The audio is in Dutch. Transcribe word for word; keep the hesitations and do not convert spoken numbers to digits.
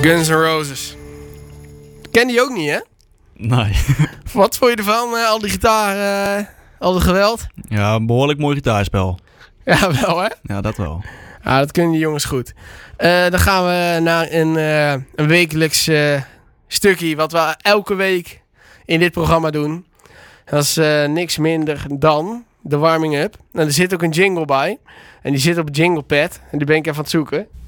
Guns N' Roses. Ken die ook niet, hè? Nee. Wat vond je ervan? Uh, al die gitaar, uh, al het geweld? Ja, een behoorlijk mooi gitaarspel. Ja, wel hè? Ja, dat wel. Ja, dat kunnen die jongens goed. Uh, dan gaan we naar een, uh, een wekelijks uh, stukje wat we elke week in dit programma doen. Dat is uh, niks minder dan de warming-up. En er zit ook een jingle bij. En die zit op het jinglepad. En die ben ik even aan het zoeken.